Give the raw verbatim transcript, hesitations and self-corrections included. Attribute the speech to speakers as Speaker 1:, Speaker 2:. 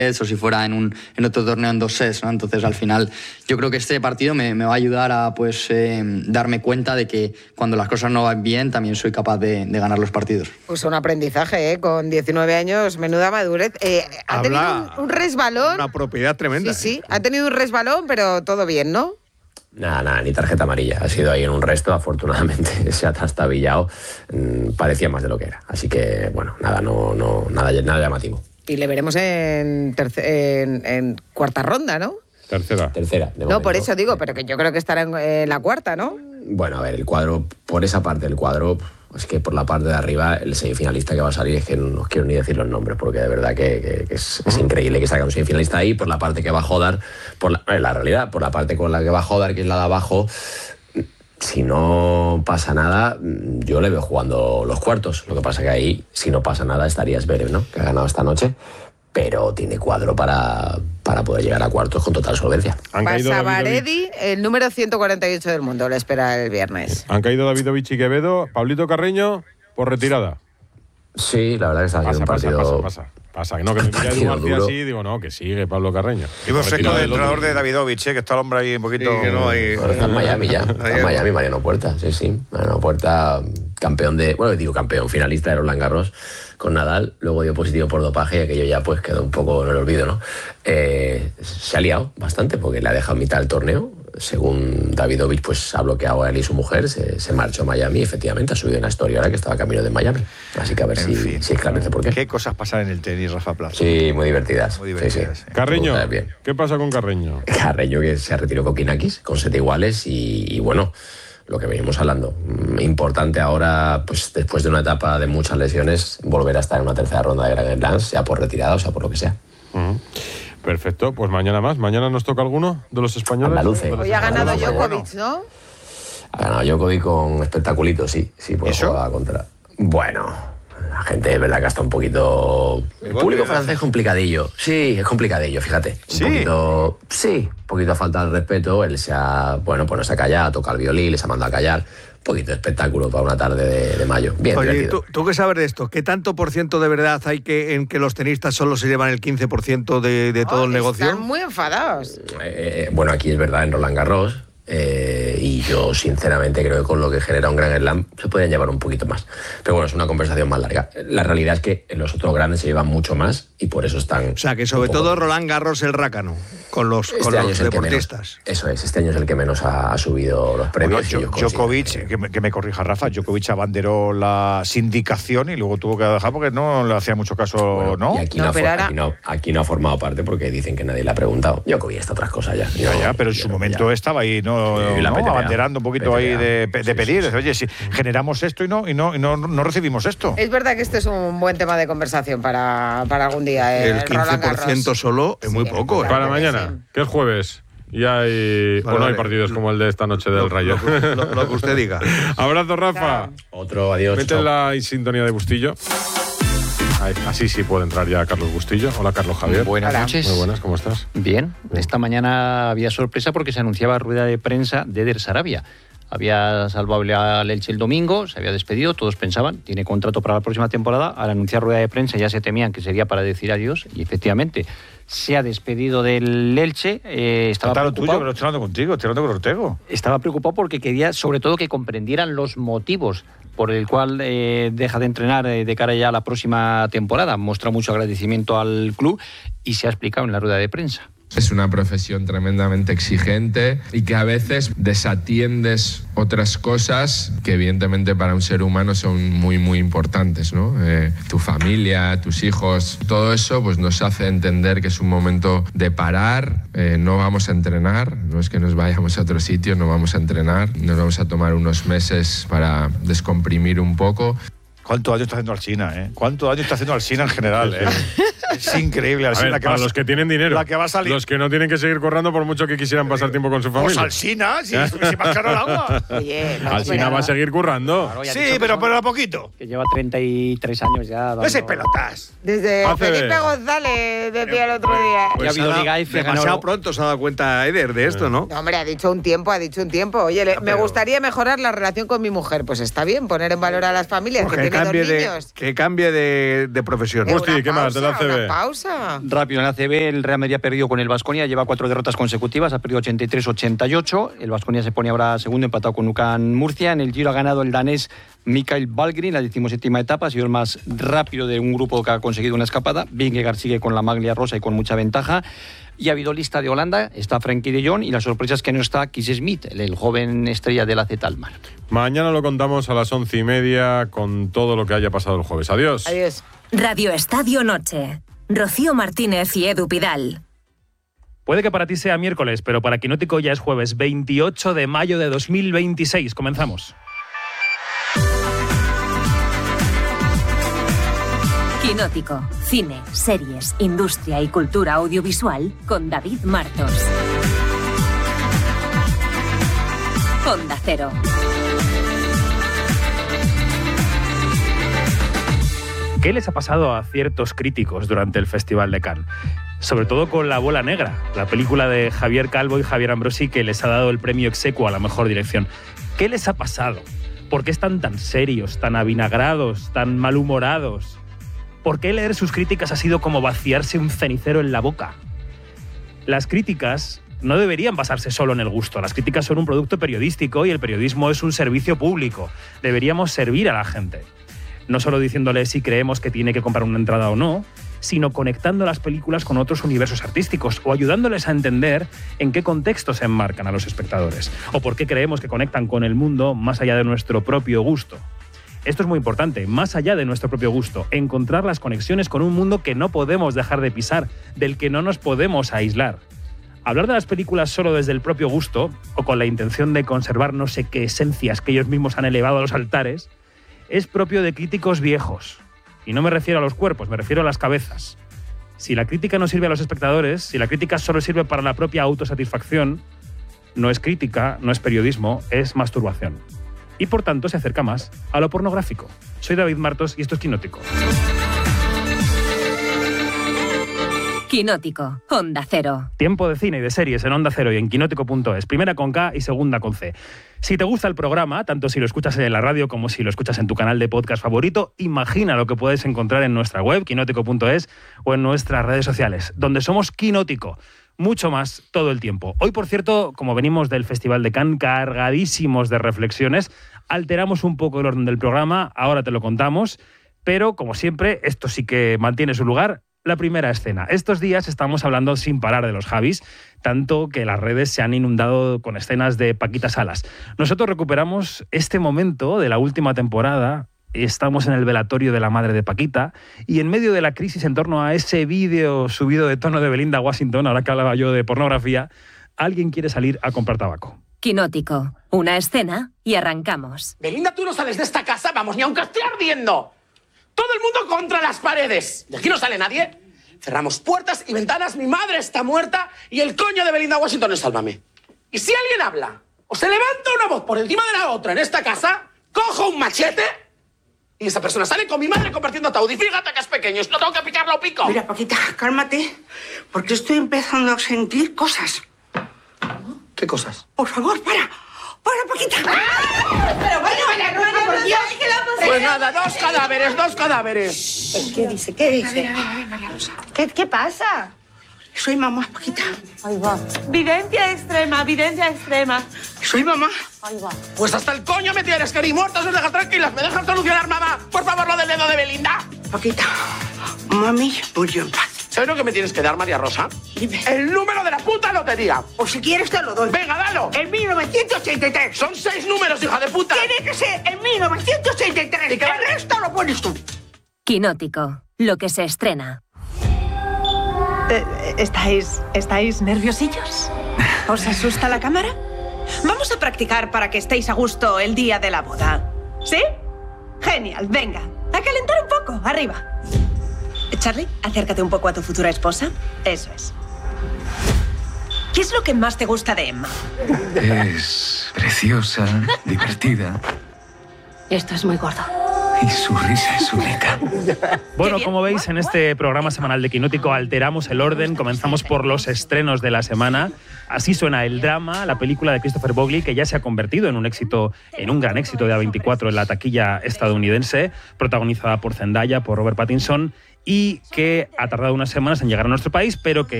Speaker 1: o si fuera en, un, en otro torneo en dos sets, ¿no? Entonces, al final, yo creo que este partido me, me va a ayudar a pues, eh, darme cuenta de que cuando las cosas no van bien, también soy capaz de, de ganar los partidos.
Speaker 2: Pues un aprendizaje, ¿eh? Con diecinueve años, menuda madurez. Eh, ha
Speaker 3: Habla
Speaker 2: tenido un, un resbalón.
Speaker 3: Una propiedad tremenda.
Speaker 2: Sí, sí,
Speaker 3: ¿eh?
Speaker 2: ha tenido un resbalón, pero todo bien, ¿no?
Speaker 4: Nada, nada, ni tarjeta amarilla. Ha sido ahí en un resto, afortunadamente se ha trastabillado. Mmm, parecía más de lo que era. Así que, bueno, nada, no, no, nada, nada llamativo.
Speaker 2: Y le veremos en, terce- en, en cuarta ronda, ¿no?
Speaker 5: Tercera.
Speaker 4: Tercera. De
Speaker 2: No,
Speaker 4: momento.
Speaker 2: por eso digo, pero que yo creo que estará en eh, la cuarta, ¿no?
Speaker 4: Bueno, a ver, el cuadro, por esa parte del cuadro, es que por la parte de arriba, el semifinalista que va a salir, es que no os quiero ni decir los nombres, porque de verdad que, que, que es, es increíble que salga un semifinalista ahí, por la parte que va a Jodar, por la, la realidad, por la parte con la que va a Jodar, que es la de abajo. Si no pasa nada, yo le veo jugando los cuartos. Lo que pasa que ahí, si no pasa nada, estaría Zverev, ¿no? Que ha ganado esta noche, pero tiene cuadro para, para poder llegar a cuartos con total solvencia.
Speaker 5: Han caído Davidovich,
Speaker 2: Basavaredi, el número ciento cuarenta y ocho del mundo, lo espera el viernes.
Speaker 5: han caído Davidovich y Quevedo. Pablito Carreño, por retirada.
Speaker 4: Sí, la verdad que está haciendo un
Speaker 5: Pasa, pasa,
Speaker 4: partido...
Speaker 5: pasa, pasa. Pasa, que no, que me mira Edu
Speaker 4: partido
Speaker 5: García
Speaker 4: duro.
Speaker 5: así, digo, no, que sigue Pablo Carreño.
Speaker 6: Iba fresco
Speaker 5: Retirado
Speaker 6: de
Speaker 5: del otro.
Speaker 6: entrenador de Davidovich, ¿eh? Que está el hombre ahí un poquito...
Speaker 3: Sí, que no hay-
Speaker 4: Bueno, está en Miami ya. Está en Miami, Mariano Puerta, sí, sí. Mariano Puerta, campeón de... Bueno, digo campeón, finalista de Roland Garros con Nadal. Luego dio positivo por dopaje y aquello ya pues quedó un poco en el olvido, ¿no? Eh, se ha liado bastante porque le ha dejado mitad del torneo. Según Davidovich, pues ha bloqueado a él y su mujer. Se, se marchó a Miami y efectivamente ha subido una historia ahora que estaba camino de Miami. Así que a ver
Speaker 6: En
Speaker 4: si,
Speaker 6: fin.
Speaker 4: si esclarece por qué.
Speaker 6: ¿Qué cosas pasan en el tenis, Rafa Plaza?
Speaker 4: Sí, muy divertidas.
Speaker 6: Muy divertidas,
Speaker 4: Sí,
Speaker 6: sí.
Speaker 4: sí.
Speaker 5: Carreño,
Speaker 4: Todo bien.
Speaker 5: ¿qué pasa con Carreño?
Speaker 4: Carreño que se retiró con Kokinakis, con siete iguales y, y bueno, lo que venimos hablando. Mm, Importante ahora, pues después de una etapa de muchas lesiones, volver a estar en una tercera ronda de Grand Slam, sea por retirada o sea por lo que sea.
Speaker 5: Uh-huh. Perfecto, pues mañana más. ¿Mañana nos toca alguno de los españoles?
Speaker 4: Andaluces.
Speaker 2: Hoy ha ganado
Speaker 6: Bueno,
Speaker 2: Djokovic, ¿no?
Speaker 4: Ha ganado Djokovic con espectaculito, sí, sí, por
Speaker 6: ¿Eso?
Speaker 4: jugar contra. Bueno, la gente es verdad que está un poquito. El público francés es complicadillo. Sí, es complicadillo, fíjate. Un
Speaker 6: ¿Sí?
Speaker 4: poquito. Sí, un poquito a falta de respeto. Él se ha. Bueno, pues no se ha callado, toca el violín, les ha mandado a callar. Un poquito de espectáculo para una tarde de, de mayo. Bien,
Speaker 3: Oye,
Speaker 4: divertido.
Speaker 3: ¿tú, ¿tú qué sabes de esto? ¿Qué tanto por ciento de verdad hay que en que los tenistas solo se llevan el quince por ciento de, de todo
Speaker 2: Oh,
Speaker 3: el negocio?
Speaker 2: Están muy enfadados.
Speaker 4: Eh, bueno, aquí es verdad, en Roland Garros. Eh, y yo sinceramente creo que con lo que genera un Grand Slam se podían llevar un poquito más. Pero bueno, es una conversación más larga. La realidad es que en los otros grandes se llevan mucho más y por eso están...
Speaker 3: O sea, que sobre
Speaker 4: un poco-
Speaker 3: todo Roland Garros el rácano, con los,
Speaker 4: Este
Speaker 3: con
Speaker 4: año
Speaker 3: los
Speaker 4: es el que menos-
Speaker 3: deportistas.
Speaker 4: eso es, este año es el que menos ha, ha subido los premios.
Speaker 6: Bueno,
Speaker 4: y yo
Speaker 6: Jo- Djokovic,
Speaker 4: considero que-
Speaker 6: que me, que me corrija Rafa, Djokovic abanderó la sindicación y luego tuvo que dejar porque no le hacía mucho caso,
Speaker 4: Bueno,
Speaker 6: ¿no?
Speaker 4: Y aquí
Speaker 2: No,
Speaker 4: no, ha
Speaker 2: pero
Speaker 4: for-
Speaker 2: ahora-
Speaker 4: aquí, no, aquí no ha formado parte porque dicen que nadie le ha preguntado. Djokovic está otras cosas ya.
Speaker 6: Ya,
Speaker 4: No,
Speaker 6: ya, pero en
Speaker 4: yo
Speaker 6: su
Speaker 4: creo que
Speaker 6: momento
Speaker 4: ya.
Speaker 6: estaba ahí, ¿no?
Speaker 4: Sí, la
Speaker 6: ¿no?
Speaker 4: P T P A.
Speaker 6: Abanderando un poquito ahí de, de
Speaker 4: Sí,
Speaker 6: pedir.
Speaker 4: sí, sí.
Speaker 6: Oye, si generamos esto y no, y no, y no, no recibimos esto.
Speaker 2: Es verdad que este es un buen tema de conversación para, para algún día. eh,
Speaker 3: El quince
Speaker 2: Roland
Speaker 3: por ciento
Speaker 2: Garros.
Speaker 3: solo es muy
Speaker 2: Sí,
Speaker 3: poco. ¿eh?
Speaker 5: Para
Speaker 2: Claro que
Speaker 5: mañana,
Speaker 2: sí.
Speaker 5: que es jueves. Y hay.
Speaker 3: Vale,
Speaker 5: o no hay
Speaker 3: vale.
Speaker 5: partidos como el de esta noche del
Speaker 3: Lo-
Speaker 5: Rayo.
Speaker 3: lo- lo- lo que usted diga.
Speaker 5: Abrazo, Rafa.
Speaker 2: Chao.
Speaker 4: Otro, adiós.
Speaker 5: Vete
Speaker 4: chao.
Speaker 5: en la sintonía de Bustillo. Ahí, así sí puede entrar ya Carlos Bustillo. Hola, Carlos Javier.
Speaker 7: Buenas
Speaker 2: Hola.
Speaker 7: noches.
Speaker 5: Muy buenas, ¿cómo estás?
Speaker 7: Bien, esta mañana había sorpresa porque se anunciaba rueda de prensa de Eder Sarabia. Había salvado al Elche el domingo, se había despedido, todos pensaban, tiene contrato para la próxima temporada. Al anunciar rueda de prensa ya se temían que sería para decir adiós y efectivamente se ha despedido del Elche. Eh, estaba
Speaker 6: Está lo tuyo,
Speaker 7: preocupado.
Speaker 6: que lo estoy hablando contigo, estoy hablando con Ortego.
Speaker 7: Estaba preocupado porque quería, sobre todo, que comprendieran los motivos por el cual eh, deja de entrenar eh, de cara ya a la próxima temporada. Muestra mucho agradecimiento al club y se ha explicado en la rueda de prensa.
Speaker 8: Es una profesión tremendamente exigente y que a veces desatiendes otras cosas que evidentemente para un ser humano son muy muy importantes, ¿no? Eh, tu familia, tus hijos, todo eso pues nos hace entender que es un momento de parar, eh, no vamos a entrenar, no es que nos vayamos a otro sitio, no vamos a entrenar, nos vamos a tomar unos meses para descomprimir un poco.
Speaker 6: ¿Cuánto daño está haciendo Alsina, eh? ¿Cuánto daño está haciendo Alsina en general, eh? Es increíble,
Speaker 5: A
Speaker 6: Alsina.
Speaker 5: ver,
Speaker 6: que
Speaker 5: para
Speaker 6: va a-
Speaker 5: los que tienen dinero.
Speaker 6: la que va a salir.
Speaker 5: Los que no tienen que seguir corriendo por mucho que quisieran pasar tiempo con su
Speaker 6: Pues
Speaker 5: familia.
Speaker 6: Alsina, si, si más caro el agua.
Speaker 2: Oye, no,
Speaker 5: Alsina
Speaker 2: pero-
Speaker 5: va a seguir currando.
Speaker 7: Claro, ya ha
Speaker 6: Sí,
Speaker 7: dicho que
Speaker 6: pero,
Speaker 7: son-
Speaker 6: pero a poquito.
Speaker 7: que lleva treinta y tres años ya. dando-
Speaker 6: No sé pelotas.
Speaker 2: Desde
Speaker 5: Hace-
Speaker 2: Felipe González decía el otro día.
Speaker 7: Ya ha habido
Speaker 3: se ha dado-
Speaker 7: Liga F, ganó-
Speaker 3: demasiado pronto se ha dado cuenta Eder de esto, ¿no?
Speaker 2: No, hombre, ha dicho un tiempo, ha dicho un tiempo. Oye, le- me
Speaker 3: pero-
Speaker 2: gustaría mejorar la relación con mi mujer. Pues está bien, poner en valor a las familias que
Speaker 3: Porque cambie,
Speaker 2: dos
Speaker 3: de,
Speaker 2: niños.
Speaker 3: que cambie de, de profesión.
Speaker 2: Eh,
Speaker 5: Gusti,
Speaker 2: una
Speaker 5: ¿qué más de la
Speaker 2: pausa,
Speaker 5: A C B?
Speaker 2: una pausa.
Speaker 7: Rápido, en la A C B el Real Madrid ha perdido con el Baskonia, lleva cuatro derrotas consecutivas, ha perdido ochenta y tres ochenta y ocho. El Baskonia se pone ahora segundo, empatado con UCAN Murcia. En el Giro ha ganado el danés Mikael Valgren, la decimoséptima etapa, ha sido el más rápido de un grupo que ha conseguido una escapada. Vingegaard sigue con la maglia rosa y con mucha ventaja. Y ha habido lista de Holanda, está Frenkie de Jong y la sorpresa es que no está Kees Smith, el, el joven estrella de la Z Almar.
Speaker 5: Mañana lo contamos a las once y media con todo lo que haya pasado el jueves. Adiós.
Speaker 2: Adiós.
Speaker 9: Radio Estadio Noche. Rocío Martínez y Edu Pidal.
Speaker 10: Puede que para ti sea miércoles, pero para Quinótico ya es jueves veintiocho de mayo de dos mil veintiséis. Comenzamos.
Speaker 9: Quinótico. Cine, series, industria y cultura audiovisual con David Martos. Onda Cero.
Speaker 10: ¿Qué les ha pasado a ciertos críticos durante el Festival de Cannes? Sobre todo con La Bola Negra, la película de Javier Calvo y Javier Ambrosi que les ha dado el premio exequo a la mejor dirección. ¿Qué les ha pasado? ¿Por qué están tan serios, tan avinagrados, tan malhumorados? ¿Por qué leer sus críticas ha sido como vaciarse un cenicero en la boca? Las críticas no deberían basarse solo en el gusto. Las críticas son un producto periodístico y el periodismo es un servicio público. Deberíamos servir a la gente. No solo diciéndole si creemos que tiene que comprar una entrada o no, sino conectando las películas con otros universos artísticos o ayudándoles a entender en qué contexto se enmarcan a los espectadores o por qué creemos que conectan con el mundo más allá de nuestro propio gusto. Esto es muy importante, más allá de nuestro propio gusto, encontrar las conexiones con un mundo que no podemos dejar de pisar, del que no nos podemos aislar. Hablar de las películas solo desde el propio gusto o con la intención de conservar no sé qué esencias que ellos mismos han elevado a los altares es propio de críticos viejos. Y no me refiero a los cuerpos, me refiero a las cabezas. Si la crítica no sirve a los espectadores, si la crítica solo sirve para la propia autosatisfacción, no es crítica, no es periodismo, es masturbación. Y por tanto se acerca más a lo pornográfico. Soy David Martos y esto es Quinótico.
Speaker 9: Quinótico, Onda Cero.
Speaker 10: Tiempo de cine y de series en Onda Cero y en quinótico punto es. Primera con K y segunda con C. Si te gusta el programa, tanto si lo escuchas en la radio como si lo escuchas en tu canal de podcast favorito, imagina lo que puedes encontrar en nuestra web, quinótico punto es, o en nuestras redes sociales, donde somos Quinótico. Mucho más todo el tiempo. Hoy, por cierto, como venimos del Festival de Cannes cargadísimos de reflexiones, alteramos un poco el orden del programa, ahora te lo contamos, pero como siempre, esto sí que mantiene su lugar, la primera escena. Estos días estamos hablando sin parar de los Javis, tanto que las redes se han inundado con escenas de Paquita Salas. Nosotros recuperamos este momento de la última temporada. Estamos en el velatorio de la madre de Paquita y en medio de la crisis en torno a ese vídeo subido de tono de Belinda Washington, ahora que hablaba yo de pornografía, alguien quiere salir a comprar tabaco.
Speaker 9: Quinótico, una escena y arrancamos.
Speaker 11: Belinda, tú no sales de esta casa, vamos, ni aunque esté ardiendo. Todo el mundo contra las paredes. De aquí no sale nadie. Cerramos puertas y ventanas, mi madre está muerta y el coño de Belinda Washington es Sálvame. Y si alguien habla o se levanta una voz por encima de la otra en esta casa, cojo un machete y esa persona sale con mi madre compartiendo ataúd. Y fíjate que es pequeño, no tengo que picarlo, pico.
Speaker 12: Mira, Paquita, cálmate, porque estoy empezando a sentir cosas.
Speaker 11: ¿Qué cosas?
Speaker 12: Por favor, para. ¡Para, Paquita! ¡Ah! Pero bueno, vaya, no, no, por Dios, ¿qué le vamos a hacer?
Speaker 11: Pues nada, dos cadáveres, dos cadáveres.
Speaker 12: ¿Qué dice? ¿Qué dice?
Speaker 2: A ver, a ver, a ver, María Rosa. ¿Qué, qué pasa?
Speaker 12: Soy mamá, Paquita.
Speaker 2: Ahí va.
Speaker 13: Videncia extrema, videncia extrema.
Speaker 12: Soy mamá.
Speaker 2: Ahí va.
Speaker 11: Pues hasta el coño me tienes, que ni muertas os dejas tranquilas. ¿Me dejas solucionar, mamá? Por favor, lo del dedo de Belinda.
Speaker 12: Paquita, mami murió en paz.
Speaker 11: ¿Sabes lo que me tienes que dar, María Rosa?
Speaker 12: Dime.
Speaker 11: El número de la puta lotería.
Speaker 12: O si quieres te lo doy.
Speaker 11: Venga, dalo.
Speaker 12: En mil novecientos ochenta y tres.
Speaker 11: Son seis números, hija de puta.
Speaker 12: Tiene que ser en mil novecientos ochenta y tres.
Speaker 11: ¿Y qué?
Speaker 12: El resto lo pones tú.
Speaker 9: Quinótico, lo que se estrena.
Speaker 13: Eh, ¿Estáis, estáis nerviosillos? ¿Os asusta la cámara? Vamos a practicar para que estéis a gusto el día de la boda. ¿Sí? Genial, venga. A calentar un poco, arriba. Charlie, acércate un poco a tu futura esposa. Eso es. ¿Qué es lo que más te gusta de Emma?
Speaker 14: Es preciosa, divertida.
Speaker 15: Esto es muy gordo.
Speaker 14: Y su risa es única.
Speaker 10: Bueno, como veis, en este programa semanal de Quinótico alteramos el orden. Comenzamos por los estrenos de la semana. Así suena El Drama, la película de Christopher Bogley, que ya se ha convertido en un éxito, en un gran éxito de A veinticuatro en la taquilla estadounidense, protagonizada por Zendaya, por Robert Pattinson, y que ha tardado unas semanas en llegar a nuestro país, pero que